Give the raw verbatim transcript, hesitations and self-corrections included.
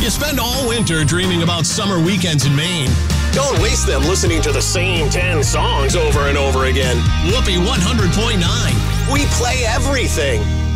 You spend all winter dreaming about summer weekends in Maine. Don't waste them listening to the same ten songs over and over again. Whoopee one hundred point nine. We play everything.